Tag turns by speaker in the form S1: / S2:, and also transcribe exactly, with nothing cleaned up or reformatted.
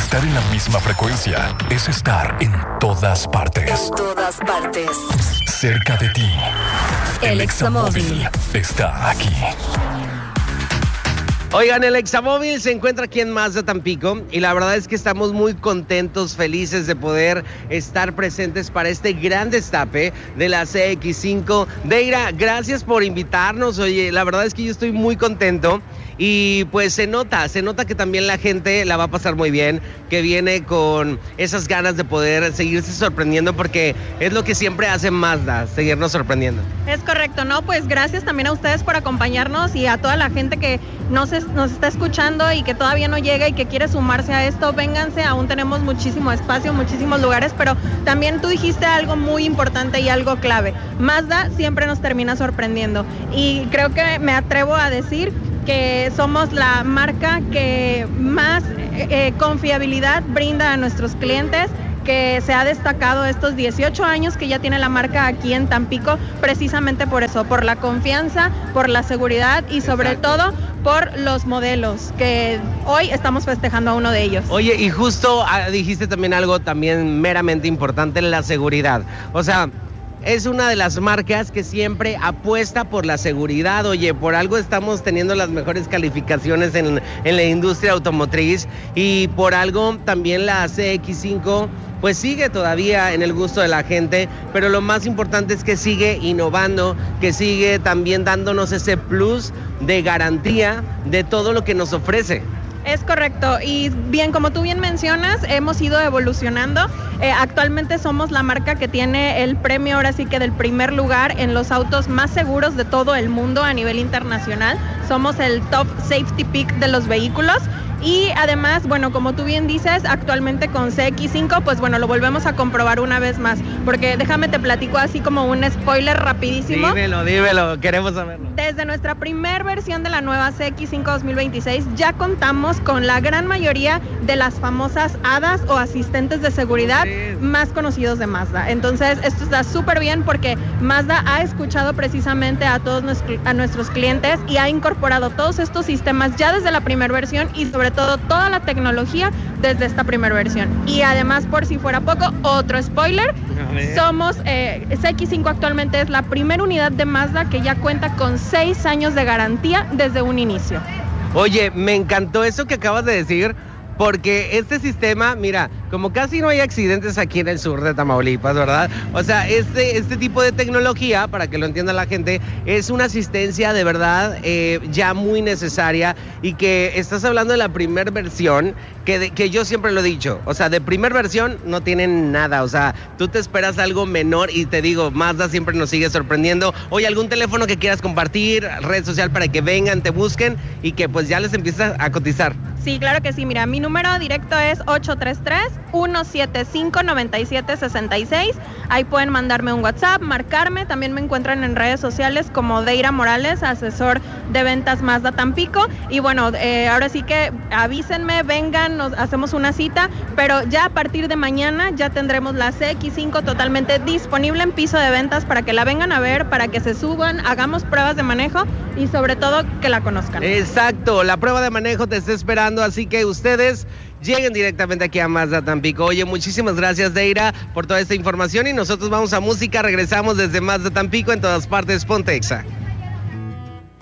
S1: Estar en la misma frecuencia es estar en todas partes.
S2: En todas partes.
S1: Cerca de ti.
S2: El Examóvil
S1: está aquí.
S3: Oigan, el Examóvil se encuentra aquí en Mazda Tampico y la verdad es que estamos muy contentos, felices de poder estar presentes para este gran destape de la C X cinco. Deira, gracias por invitarnos. Oye, la verdad es que yo estoy muy contento y pues se nota, se nota que también la gente la va a pasar muy bien, que viene con esas ganas de poder seguirse sorprendiendo porque es lo que siempre hace Mazda, seguirnos sorprendiendo.
S4: Es correcto, ¿no? Pues gracias también a ustedes por acompañarnos y a toda la gente que nos, es, nos está escuchando y que todavía no llega y que quiere sumarse a esto. Vénganse, aún tenemos muchísimo espacio, muchísimos lugares, pero también tú dijiste algo muy importante y algo clave. Mazda siempre nos termina sorprendiendo y creo que me atrevo a decir que somos la marca que más eh, confiabilidad brinda a nuestros clientes, que se ha destacado estos dieciocho años que ya tiene la marca aquí en Tampico, precisamente por eso, por la confianza, por la seguridad y sobre Exacto. todo por los modelos, que hoy estamos festejando a uno de ellos.
S3: Oye, y justo ah, dijiste también algo también meramente importante, la seguridad. O sea, es una de las marcas que siempre apuesta por la seguridad. Oye, por algo estamos teniendo las mejores calificaciones en, en la industria automotriz y por algo también la C X cinco pues sigue todavía en el gusto de la gente, pero lo más importante es que sigue innovando, que sigue también dándonos ese plus de garantía de todo lo que nos ofrece.
S4: Es correcto, y bien, como tú bien mencionas, hemos ido evolucionando. Eh, actualmente somos la marca que tiene el premio, ahora sí que del primer lugar en los autos más seguros de todo el mundo a nivel internacional. Somos el top safety pick de los vehículos. Y además, bueno, como tú bien dices, actualmente con C X cinco, pues bueno, lo volvemos a comprobar una vez más, porque déjame te platico así como un spoiler rapidísimo.
S3: Dímelo, dímelo, queremos saberlo.
S4: Desde nuestra primer versión de la nueva C X cinco dos mil veintiséis ya contamos con la gran mayoría de las famosas hadas o asistentes de seguridad sí. más conocidos de Mazda. Entonces, esto está súper bien porque Mazda ha escuchado precisamente a todos nuestro, a nuestros clientes y ha incorporado todos estos sistemas ya desde la primera versión y sobre todo toda la tecnología desde esta primera versión. Y además, por si fuera poco, otro spoiler, somos, eh, C X cinco actualmente es la primera unidad de Mazda que ya cuenta con seis años de garantía desde un inicio.
S3: Oye, me encantó eso que acabas de decir, porque este sistema, mira, como casi no hay accidentes aquí en el sur de Tamaulipas, ¿verdad? O sea, este, este tipo de tecnología, para que lo entienda la gente, es una asistencia de verdad eh, ya muy necesaria y que estás hablando de la primera versión, que, de, que yo siempre lo he dicho, o sea, de primera versión no tienen nada, o sea, tú te esperas algo menor y te digo, Mazda siempre nos sigue sorprendiendo. Oye, ¿algún teléfono que quieras compartir, red social para que vengan, te busquen y que pues ya les empiezas a cotizar?
S4: Sí, claro que sí, mira, mi número directo es ocho tres tres, uno siete cinco, nueve siete seis seis. Ahí pueden mandarme un WhatsApp, marcarme. También me encuentran en redes sociales como Deira Morales, asesor de ventas Mazda Tampico. Y bueno, eh, ahora sí que avísenme, vengan, nos hacemos una cita. Pero ya a partir de mañana ya tendremos la C X cinco totalmente disponible en piso de ventas para que la vengan a ver, para que se suban, hagamos pruebas de manejo y sobre todo que la conozcan.
S3: Exacto, la prueba de manejo te está esperando, así que ustedes lleguen directamente aquí a Mazda Tampico. Oye, muchísimas gracias, Deira, por toda esta información y nosotros vamos a música. Regresamos desde Mazda Tampico, en todas partes, ponte Exa.